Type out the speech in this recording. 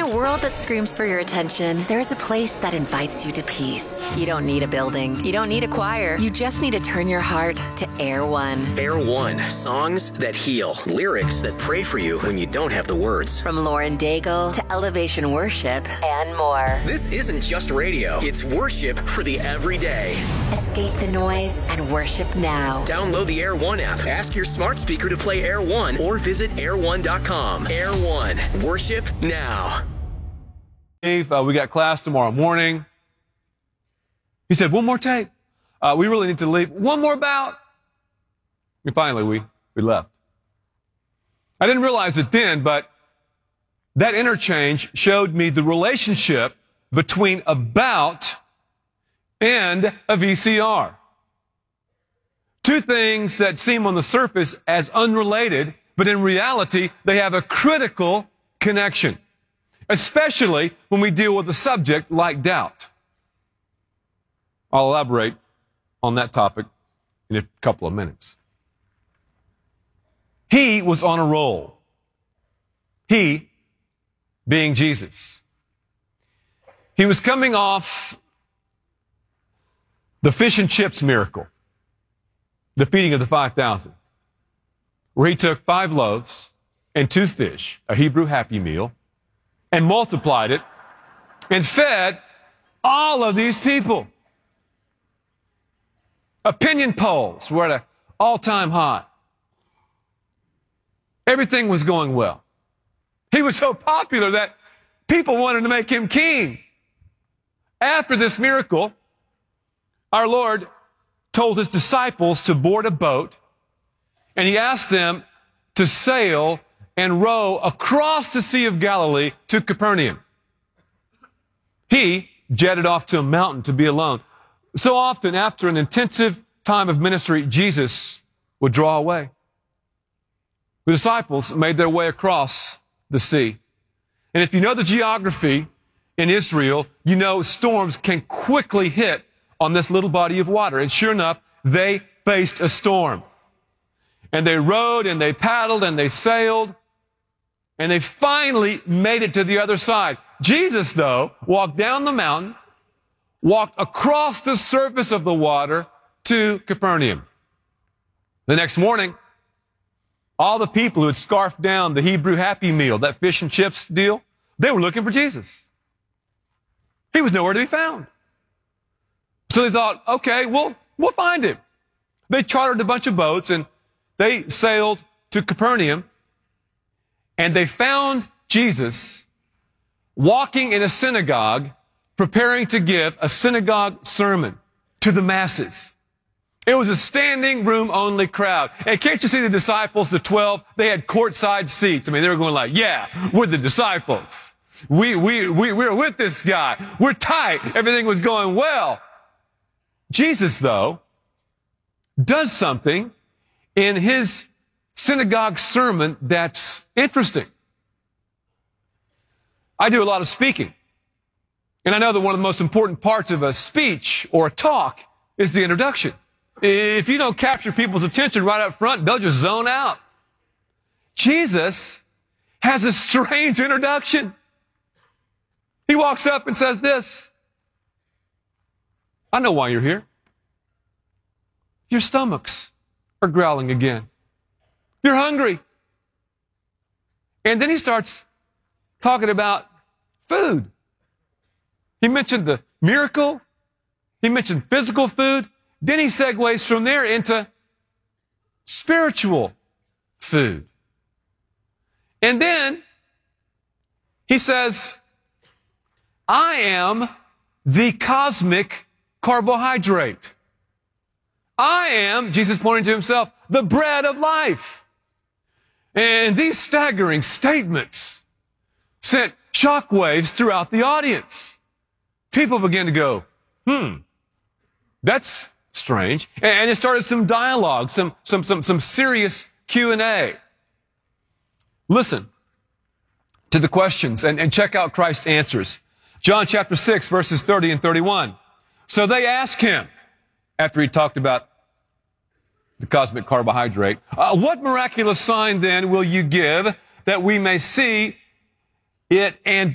a world that screams for your attention, there's a place that invites you to peace. You don't need a building. You don't need a choir. You just need to turn your heart to Air One. Air One. Songs that heal. Lyrics that pray for you when you don't have the words. From Lauren Daigle to Elevation Worship and more. This isn't just radio. It's worship for the everyday. Escape the noise and worship now. Download the Air One app. Ask your smart speaker to play Air One or visit air1.com. Air One. Worship now. We got class tomorrow morning. He said, one more tape. We really need to leave. One more bout. And finally, we left. I didn't realize it then, but that interchange showed me the relationship between a bout and a VCR. Two things that seem on the surface as unrelated, but in reality, they have a critical connection, especially when we deal with a subject like doubt. I'll elaborate on that topic in a couple of minutes. He was on a roll. He being Jesus. He was coming off the fish and chips miracle, the feeding of the 5,000, where he took 5 loaves and 2 fish, a Hebrew Happy Meal, and multiplied it and fed all of these people. Opinion polls were at an all-time high. Everything was going well. He was so popular that people wanted to make him king. After this miracle, our Lord told his disciples to board a boat, and he asked them to sail and row across the Sea of Galilee to Capernaum. He jetted off to a mountain to be alone. So often, after an intensive time of ministry, Jesus would draw away. The disciples made their way across the sea. And if you know the geography in Israel, you know storms can quickly hit on this little body of water. And sure enough, they faced a storm. And they rowed and they paddled and they sailed. And they finally made it to the other side. Jesus, though, walked down the mountain, walked across the surface of the water to Capernaum. The next morning, all the people who had scarfed down the Hebrew Happy Meal, that fish and chips deal, they were looking for Jesus. He was nowhere to be found. So they thought, okay, we'll find him. They chartered a bunch of boats and they sailed to Capernaum, and they found Jesus walking in a synagogue, preparing to give a synagogue sermon to the masses. It was a standing room only crowd. And can't you see the disciples, the 12, they had courtside seats. I mean, they were going like, yeah, we're the disciples. We're with this guy. We're tight. Everything was going well. Jesus, though, does something in his synagogue sermon that's interesting. I do a lot of speaking. And I know that one of the most important parts of a speech or a talk is the introduction. If you don't capture people's attention right up front, they'll just zone out. Jesus has a strange introduction. He walks up and says this: I know why you're here. Your stomachs are growling again. You're hungry. And then he starts talking about food. He mentioned the miracle. He mentioned physical food. Then he segues from there into spiritual food. And then he says, I am the cosmic carbohydrate. I am, Jesus pointing to himself, the bread of life. And these staggering statements sent shockwaves throughout the audience. People began to go, that's strange. And it started some dialogue, some serious Q&A. Listen to the questions and check out Christ's answers. John chapter 6, verses 30 and 31. So they asked him, after he talked about the cosmic carbohydrate, what miraculous sign then will you give that we may see it and